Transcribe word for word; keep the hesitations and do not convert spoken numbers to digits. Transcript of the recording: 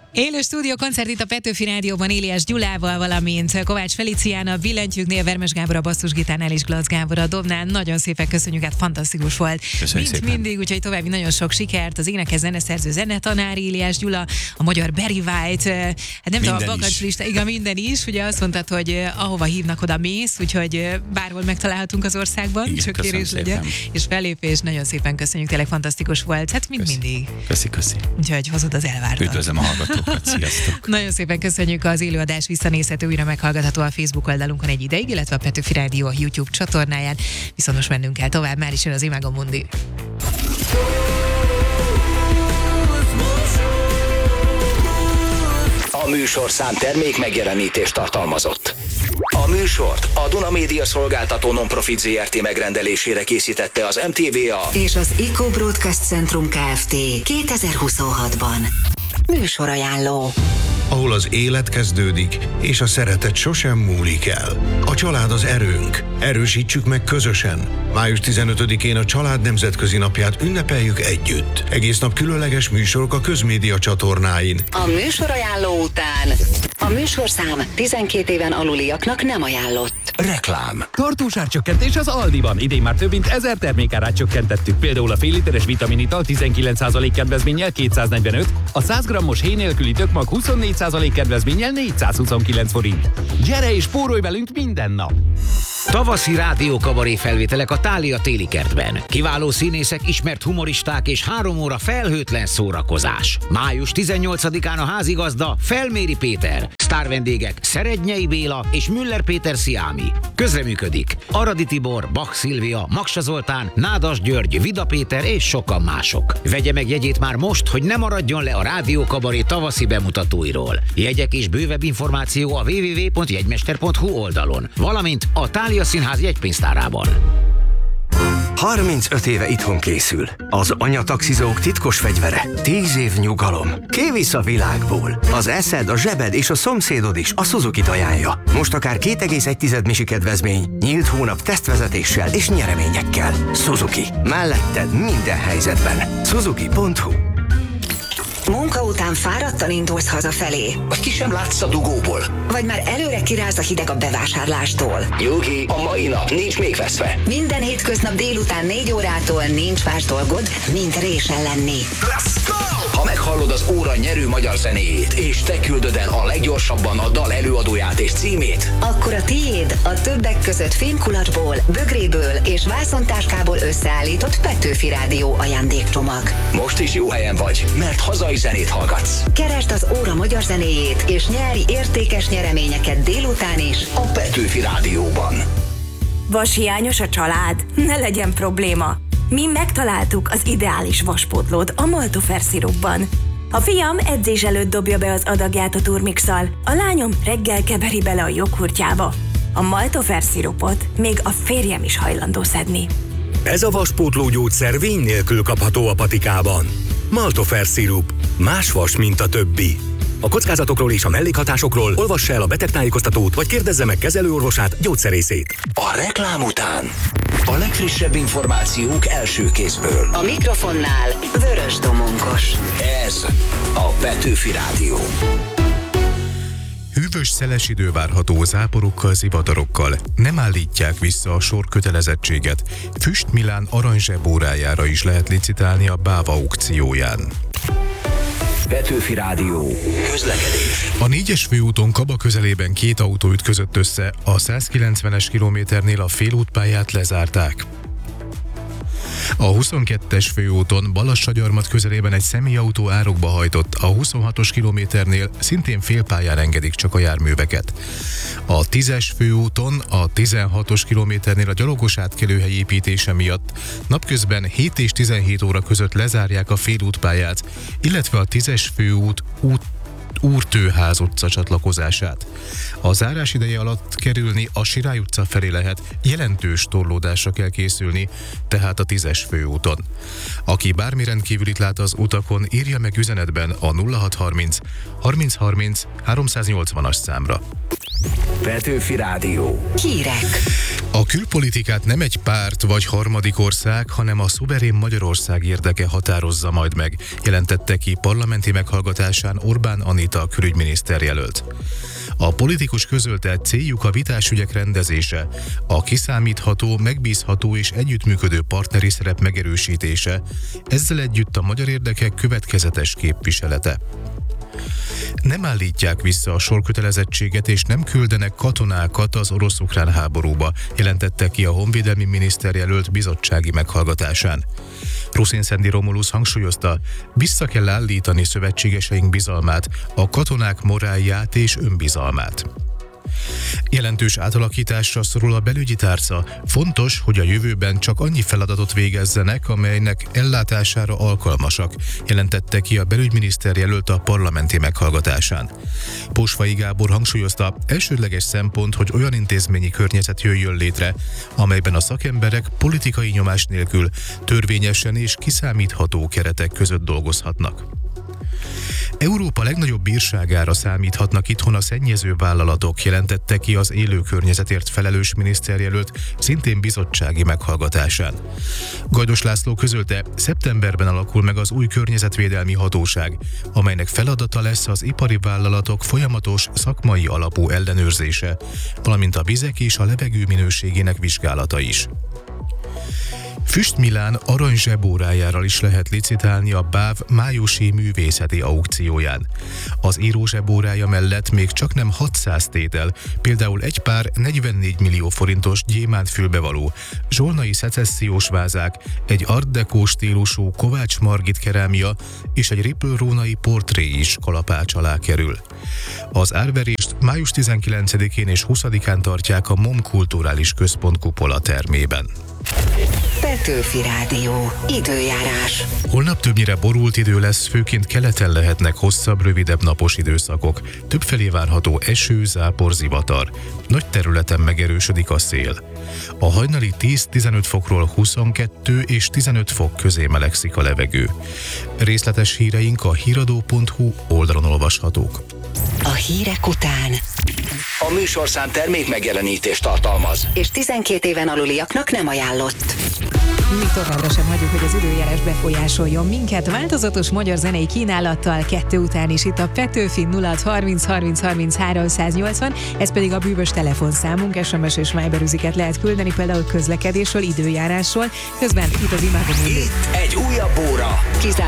Élő stúdió koncert itt a Petőfi Rádióban Éliás Gyulával, valamint Kovács Felicián, a billentyűknél, Vermes Gábor a basszusgitárnál és Glac Gábor a dobnál. Nagyon szépen köszönjük, hát fantasztikus volt. Köszönjük Mint szépen. mindig, úgyhogy további nagyon sok sikert. Az énekes zeneszerző zenetanár Éliás Gyula, a magyar Barry White, hát nem tudom, a bakancslista, igen, minden is. Ugye azt mondtad, hogy ahova hívnak, oda mész, úgyhogy bárhol megtalálhatunk az országban, igen, csak kérés legyen. És fellépés, nagyon szépen köszönjük, tényleg fantasztikus volt. Hát mint köszi. mindig. Köszi, köszi. Úgyhogy hozod az elvártat. Üdvözlöm a hallgatókat, sziasztok. Nagyon szépen köszönjük, az élőadás visszanézhető, újra meghallgatható a Facebook oldalunkon egy ideig, illetve a Petőfi Rádió a YouTube csatornáján. Viszont most mennünk kell tovább, már is jön az Imágo Mundi. A műsorszám termék megjelenítést tartalmazott. A műsort a Duna Média Szolgáltató Nonprofit zé er té megrendelésére készítette az em té vé á és az Eco Broadcast Centrum Kft. kétezer-huszonhatban. Műsorajánló. Ahol az élet kezdődik, és a szeretet sosem múlik el. A család az erőnk. Erősítsük meg közösen. május tizenötödikén a Család Nemzetközi Napját ünnepeljük együtt. Egész nap különleges műsorok a közmédia csatornáin. A műsorajánló után a műsorszám tizenkét éven aluliaknak nem ajánlott. Reklám. Tartósárcsökkentés az Aldiban. Idén már több mint ezer termékárát csökkentettük. Például a fél literes vitaminital tizenkilenc százalék kedvezménnyel kétszáznegyvenöt, a száz grammos héj nélküli tökmag huszonnégy százalék kedvezménnyel négyszázhuszonkilenc forint. Gyere és spórolj velünk minden nap! Tavaszi rádiókabaré felvételek a Thália téli kertben. Kiváló színészek, ismert humoristák és három óra felhőtlen szórakozás. május tizennyolcadikán a házigazda Felméri Péter, sztárvendégek Szerednyei Béla és Müller Péter Sziámi. Közreműködik Aradi Tibor, Bach Szilvia, Maksa Zoltán, Nádas György, Vida Péter és sokan mások. Vegye meg jegyét már most, hogy ne maradjon le a rádiókabaré tavaszi bemutatóiról. Jegyek és bővebb információ a double-u double-u double-u pont jegymester pont hu oldalon, valamint a Thália Színház jegypénztárában. harmincöt éve itthon készül. Az anyataxizók titkos fegyvere. tíz év nyugalom. Kivisz a világból. Az eszed, a zsebed és a szomszédod is a Suzuki-t ajánlja. Most akár két egész egy misi kedvezmény, nyílt hónap tesztvezetéssel és nyereményekkel. Suzuki. Melletted minden helyzetben. Suzuki pont hu. Munka után fáradtan indulsz hazafelé. Vagy ki sem látsz a dugóból. Vagy már előre kiráz a hideg a bevásárlástól. Nyugi, a mai nap nincs még veszve. Minden hétköznap délután négy órától nincs más dolgod, mint résen lenni. Let's go! Ha meghallod az óra nyerő magyar zenéjét, és te küldöd el a leggyorsabban a dal előadóját és címét, akkor a tiéd a többek között fémkulacsból, bögréből és vászontáskából összeállított Petőfi Rádió ajándékcsomag. most is jó helyen vagy, mert hazai zenét hallgatsz. Keresd az óra magyar zenéjét, és nyerj értékes nyereményeket délután is A Petőfi Rádióban. Vashiányos a család? Ne legyen probléma. Mi megtaláltuk az ideális vaspótlót a Maltofer szirupban. A fiam edzés előtt dobja be az adagját a turmixal, a lányom reggel keveri bele a joghurtjába. A Maltofer szirupot még a férjem is hajlandó szedni. Ez a vaspótló gyógyszer vény nélkül kapható a patikában. Maltofer szirup. Más vas, mint a többi. A kockázatokról és a mellékhatásokról olvassa el a betegtájékoztatót, vagy kérdezze meg kezelőorvosát, gyógyszerészét. A reklám után a legfrissebb információk első kézből. A mikrofonnál Vörös Domonkos. Ez a Petőfi Rádió. Hűvös szeles idő várható záporokkal, zivatarokkal. Nem állítják vissza a sorkötelezettséget. Füst Milán aranyzsebórájára is lehet licitálni a Báva aukcióján. Petőfi Rádió. Közlekedés. A négyes főúton Kaba közelében két autó ütközött össze, a százkilencvenes kilométernél a félútpályát lezárták. A huszonkettes főúton Balassagyarmat közelében egy személyautó árokba hajtott, a huszonhatos kilométernél szintén félpályán engedik csak a járműveket. A tízes főúton a tizenhatos kilométernél a gyalogos átkelőhely építése miatt napközben hét és tizenhét óra között lezárják a félútpályát, illetve a tízes főút út Úrtőház utca csatlakozását. A zárás ideje alatt kerülni a Sirály utca felé lehet, jelentős torlódásra kell készülni, tehát a tízes főúton. Aki bármi rendkívülit lát az utakon, írja meg üzenetben a nulla hat harminc harminc harminc háromszáznyolcvanas számra. Petőfi Rádió. Hírek. A külpolitikát nem egy párt vagy harmadik ország, hanem a szuverén Magyarország érdeke határozza majd meg, jelentette ki parlamenti meghallgatásán Orbán Anita külügyminiszter jelölt. A politikus közölte, céljuk a vitás ügyek rendezése, a kiszámítható, megbízható és együttműködő partneri szerep megerősítése, ezzel együtt a magyar érdekek következetes képviselete. Nem állítják vissza a sorkötelezettséget és nem küldenek katonákat az orosz-ukrán háborúba, jelentette ki a honvédelmi miniszter jelölt bizottsági meghallgatásán. Ruszin-Szendi Romulus hangsúlyozta, vissza kell állítani szövetségeseink bizalmát, a katonák morálját és önbizalmát. Jelentős átalakításra szorul a belügyi tárca. Fontos, hogy a jövőben csak annyi feladatot végezzenek, amelynek ellátására alkalmasak, jelentette ki a belügyminiszter jelölt a parlamenti meghallgatásán. Posvai Gábor hangsúlyozta, elsődleges szempont, hogy olyan intézményi környezet jöjjön létre, amelyben a szakemberek politikai nyomás nélkül törvényesen és kiszámítható keretek között dolgozhatnak. Európa legnagyobb bírságára számíthatnak itthon a szennyező vállalatok, jelentette ki az élő környezetért felelős miniszterjelölt, szintén bizottsági meghallgatásán. Gajdos László közölte, szeptemberben alakul meg az új környezetvédelmi hatóság, amelynek feladata lesz az ipari vállalatok folyamatos szakmai alapú ellenőrzése, valamint a vizek és a levegő minőségének vizsgálata is. Füst Milán arany zsebórájáról is lehet licitálni a BÁV májusi művészeti aukcióján. Az író zsebórája mellett még csaknem hatszáz tétel, például egy pár negyvennégy millió forintos gyémántfülbevaló, zsolnai szecessziós vázák, egy art deco stílusú Kovács Margit kerámia és egy Rippl-rónai portré is kalapács alá kerül. Az árverést május tizenkilencedikén és huszadikán tartják a MOM Kulturális Központ kupola termében. Petőfi Rádió. Időjárás. Holnap többnyire borult idő lesz, főként keleten lehetnek hosszabb, rövidebb napos időszakok. Többfelé várható eső, zápor, zivatar. Nagy területen megerősödik a szél. A hajnali tíz-tizenöt fokról huszonkettő és tizenöt fok közé melegszik a levegő. Részletes híreink a híradó pont hu oldalon olvashatók. A hírek után A műsorszám termék megjelenítést tartalmaz, és tizenkét éven aluliaknak nem ajánlott. Mi továbbra sem hagyjuk, hogy az időjárás befolyásoljon minket. Változatos magyar zenei kínálattal kettő után is itt a Petőfi nulla harminc harminc harminc háromszáznyolcvan, ez pedig a bűvös telefonszámunk, es em es és Viber üziket lehet küldeni, például közlekedésről, időjárásról. Közben itt az imádom. Itt egy újabb óra. Kizár